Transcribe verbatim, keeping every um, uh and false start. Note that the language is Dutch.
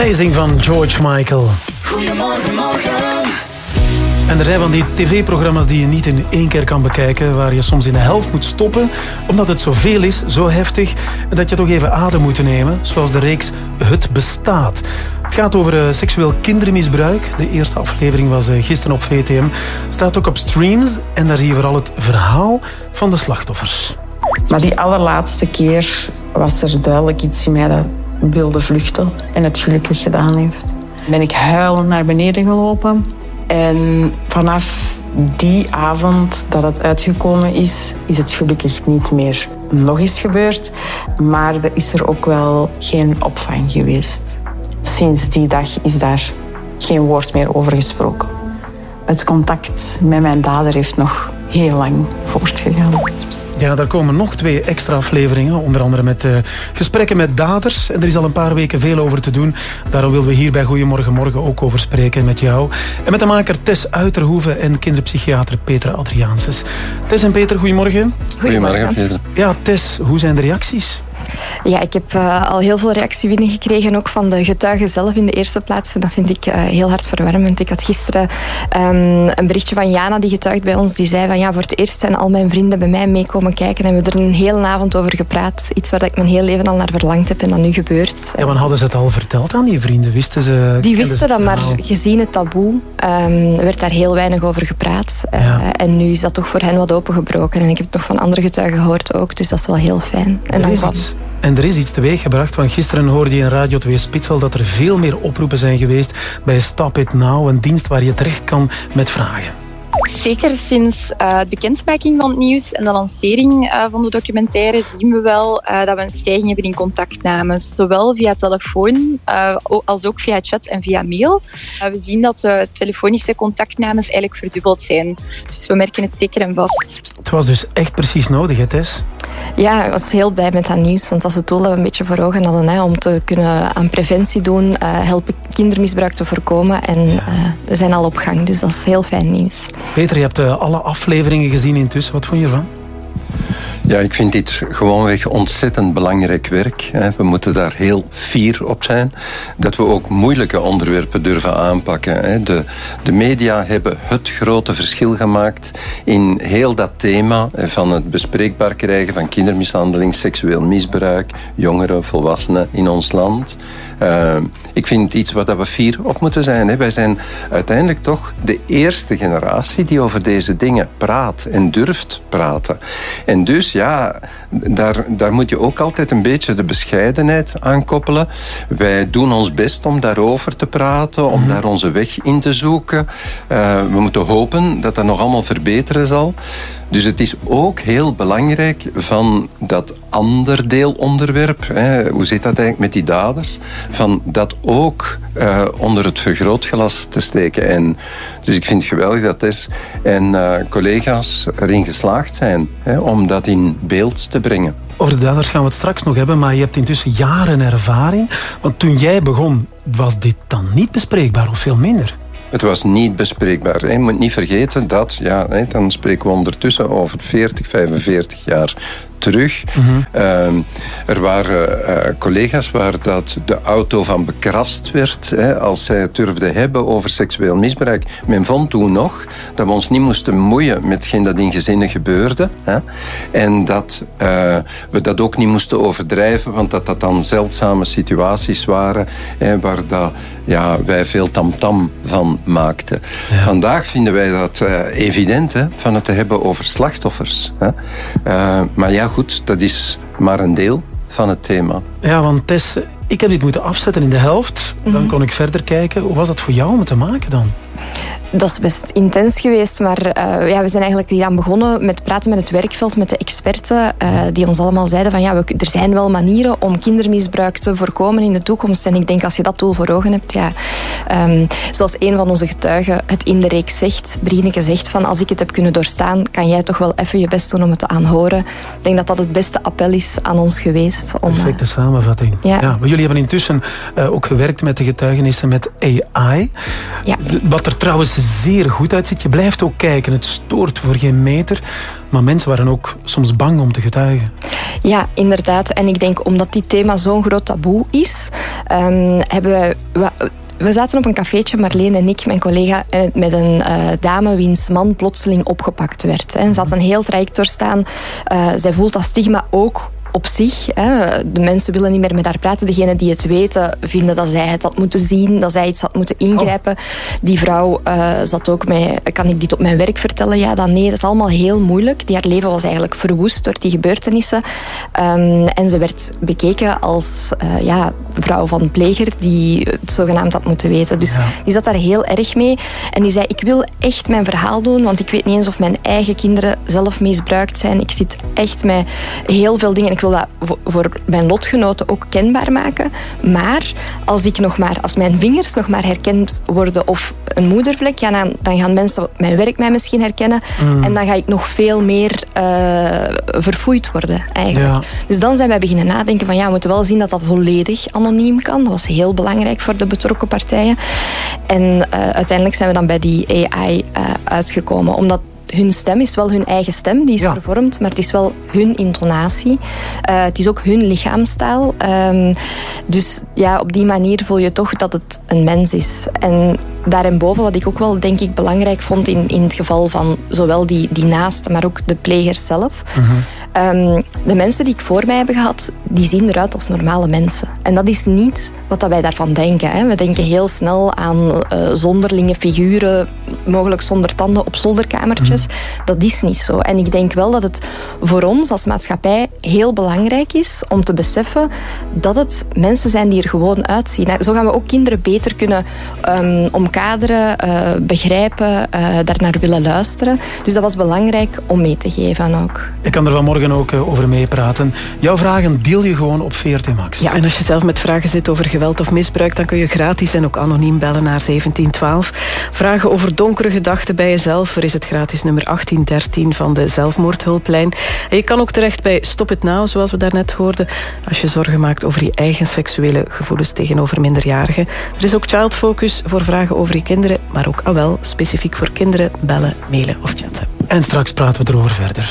Amazing van George Michael. Goedemorgen, morgen. En er zijn van die tv-programma's die je niet in één keer kan bekijken, waar je soms in de helft moet stoppen, omdat het zoveel is, zo heftig, dat je toch even adem moet nemen, zoals de reeks Het Bestaat. Het gaat over uh, seksueel kindermisbruik. De eerste aflevering was uh, gisteren op V T M. Staat ook op streams en daar zie je vooral het verhaal van de slachtoffers. Maar die allerlaatste keer was er duidelijk iets in mij dat wilde vluchten en het gelukkig gedaan heeft. Ben ik huilend naar beneden gelopen. En vanaf die avond dat het uitgekomen is, is het gelukkig niet meer nog eens gebeurd. Maar er is er ook wel geen opvang geweest. Sinds die dag is daar geen woord meer over gesproken. Het contact met mijn dader heeft nog heel lang voortgegaan. Ja, daar komen nog twee extra afleveringen, onder andere met uh, gesprekken met daders. En er is al een paar weken veel over te doen. Daarom willen we hier bij Goedemorgen Morgen ook over spreken met jou. En met de maker Tess Uiterhoeve en kinderpsychiater Petra Adriaanses. Tess en Peter, goedemorgen. Goedemorgen, Peter. Ja, Tess, hoe zijn de reacties? Ja, ik heb uh, al heel veel reactie binnengekregen, ook van de getuigen zelf in de eerste plaats. En dat vind ik uh, heel hartverwarmend. Ik had gisteren um, een berichtje van Jana, die getuigt bij ons, die zei van ja, voor het eerst zijn al mijn vrienden bij mij meekomen kijken en we hebben er een hele avond over gepraat. Iets waar ik mijn hele leven al naar verlangd heb en dat nu gebeurt. Ja, want hadden ze het al verteld aan die vrienden? Wisten ze... Die wisten dat, maar gezien het taboe um, werd daar heel weinig over gepraat. Uh, ja. En nu is dat toch voor hen wat opengebroken. En ik heb het nog van andere getuigen gehoord ook, dus dat is wel heel fijn. En dan kwam... En er is iets teweeggebracht, want gisteren hoorde je in Radio twee Spits al dat er veel meer oproepen zijn geweest bij Stop It Now, een dienst waar je terecht kan met vragen. Zeker sinds uh, de bekendmaking van het nieuws en de lancering uh, van de documentaire zien we wel uh, dat we een stijging hebben in contactnames. Zowel via telefoon uh, als ook via chat en via mail. Uh, we zien dat de telefonische contactnames eigenlijk verdubbeld zijn. Dus we merken het zeker en vast. Het was dus echt precies nodig, hè Tess? Ja, ik was heel blij met dat nieuws, want dat is het doel dat we een beetje voor ogen hadden, hè, om te kunnen aan preventie doen, uh, helpen kindermisbruik te voorkomen. En uh, we zijn al op gang, dus dat is heel fijn nieuws. Peter, je hebt uh, alle afleveringen gezien intussen. Wat vond je ervan? Ja, ik vind dit gewoonweg ontzettend belangrijk werk. We moeten daar heel fier op zijn. Dat we ook moeilijke onderwerpen durven aanpakken. De, de media hebben het grote verschil gemaakt in heel dat thema van het bespreekbaar krijgen van kindermishandeling, seksueel misbruik, jongeren, volwassenen in ons land. Uh, ik vind het iets waar we fier op moeten zijn. Hè. Wij zijn uiteindelijk toch de eerste generatie die over deze dingen praat en durft praten. En dus ja, daar, daar moet je ook altijd een beetje de bescheidenheid aan koppelen. Wij doen ons best om daarover te praten, om daar onze weg in te zoeken. Uh, we moeten hopen dat dat nog allemaal verbeteren zal. Dus het is ook heel belangrijk van dat ander deelonderwerp, hè, hoe zit dat eigenlijk met die daders, van dat ook uh, onder het vergrootglas te steken. En dus ik vind het geweldig dat Tess en uh, collega's erin geslaagd zijn, hè, om dat in beeld te brengen. Over de daders gaan we het straks nog hebben, maar je hebt intussen jaren ervaring. Want toen jij begon, was dit dan niet bespreekbaar of veel minder? Het was niet bespreekbaar. Je moet niet vergeten dat, ja, dan spreken we ondertussen over veertig, vijfenveertig jaar terug. Mm-hmm. Uh, er waren uh, collega's waar dat de auto van bekrast werd, hè, als zij het durfden hebben over seksueel misbruik. Men vond toen nog dat we ons niet moesten moeien met hetgeen dat in gezinnen gebeurde. Hè, en dat uh, we dat ook niet moesten overdrijven, want dat dat dan zeldzame situaties waren, hè, waar dat, ja, wij veel tamtam van maakten. Ja. Vandaag vinden wij dat uh, evident, hè, van het te hebben over slachtoffers. Hè. Uh, maar ja, goed, dat is maar een deel van het thema. Ja, want Tess, ik heb dit moeten afzetten in de helft. Dan mm-hmm. kon ik verder kijken. Hoe was dat voor jou om het te maken dan? Dat is best intens geweest, maar uh, ja, we zijn eigenlijk hieraan begonnen met praten met het werkveld, met de experten, uh, die ons allemaal zeiden van ja, we, er zijn wel manieren om kindermisbruik te voorkomen in de toekomst. En ik denk als je dat doel voor ogen hebt, ja, um, zoals een van onze getuigen het in de reeks zegt, Brieneke zegt van als ik het heb kunnen doorstaan, kan jij toch wel even je best doen om het te aanhoren. Ik denk dat dat het beste appel is aan ons geweest. Om, Perfecte samenvatting. Ja. Ja, maar jullie hebben intussen uh, ook gewerkt met de getuigenissen met A I. Ja. Wat er trouwens zeer goed uitziet. Je blijft ook kijken. Het stoort voor geen meter. Maar mensen waren ook soms bang om te getuigen. Ja, inderdaad. En ik denk omdat dit thema zo'n groot taboe is, um, hebben wij... We zaten op een cafeetje, Marleen en ik, mijn collega, met een uh, dame wiens man plotseling opgepakt werd. Hè. Ze had een heel traject doorstaan. Uh, zij voelt dat stigma ook op zich. Hè. De mensen willen niet meer met haar praten. Degenen die het weten, vinden dat zij het had moeten zien, dat zij iets had moeten ingrijpen. Oh. Die vrouw uh, zat ook met, kan ik dit op mijn werk vertellen? Ja, dan nee, dat is allemaal heel moeilijk. Die haar leven was eigenlijk verwoest door die gebeurtenissen. Um, en ze werd bekeken als uh, ja, vrouw van pleger die het zogenaamd had moeten weten. Dus ja. Die zat daar heel erg mee. En die zei, ik wil echt mijn verhaal doen, want ik weet niet eens of mijn eigen kinderen zelf misbruikt zijn. Ik zit echt met heel veel dingen. Ik wil dat voor mijn lotgenoten ook kenbaar maken. Maar als ik nog maar, als mijn vingers nog maar herkend worden of een moedervlek, ja, dan, dan gaan mensen mijn werk mij misschien herkennen. Mm. En dan ga ik nog veel meer uh, verfoeid worden, eigenlijk. Ja. Dus dan zijn wij beginnen nadenken van ja, we moeten wel zien dat dat volledig anoniem kan. Dat was heel belangrijk voor de betrokken partijen. En uh, uiteindelijk zijn we dan bij die A I uh, uitgekomen. Omdat hun stem is wel hun eigen stem, die is ja. vervormd, maar het is wel hun intonatie. Uh, het is ook hun lichaamstaal. Um, dus ja, op die manier voel je toch dat het een mens is. En daarboven, wat ik ook wel denk ik belangrijk vond in, in het geval van zowel die, die naasten, maar ook de plegers zelf. Mm-hmm. Um, de mensen die ik voor mij heb gehad, die zien eruit als normale mensen. En dat is niet wat wij daarvan denken. Hè. We denken heel snel aan uh, zonderlinge figuren, mogelijk zonder tanden op zolderkamertjes. Mm. Dat is niet zo. En ik denk wel dat het voor ons als maatschappij heel belangrijk is om te beseffen dat het mensen zijn die er gewoon uitzien. Zo gaan we ook kinderen beter kunnen um, omkaderen, uh, begrijpen, uh, daarnaar willen luisteren. Dus dat was belangrijk om mee te geven ook. Ik kan er vanmorgen ook uh, over meepraten. Jouw vragen deel je gewoon op V R T Max. Ja, en als je zelf met vragen zit over geweld of misbruik, dan kun je gratis en ook anoniem bellen naar zeventien twaalf. Vragen over donkere gedachten bij jezelf. Er is het gratis nummer achttien dertien van de zelfmoordhulplijn. En je kan ook terecht bij Stop It Now, zoals we daarnet hoorden, als je zorgen maakt over je eigen seksuele gevoelens tegenover minderjarigen. Er is ook Child Focus voor vragen over je kinderen, maar ook ah wel, specifiek voor kinderen, bellen, mailen of chatten. En straks praten we erover verder.